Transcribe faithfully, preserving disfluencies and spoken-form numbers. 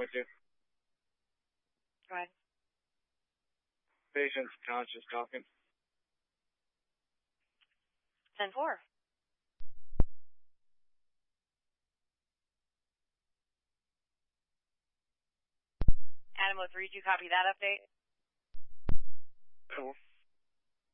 with you. Go ahead. Patient's conscious talking. ten four. Adam oh three, do you copy that update? Cool.